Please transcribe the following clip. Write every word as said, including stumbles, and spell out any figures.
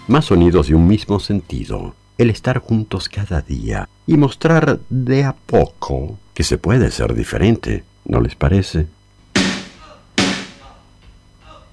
más sonidos de un mismo sentido, el estar juntos cada día y mostrar de a poco que se puede ser diferente, ¿no les parece?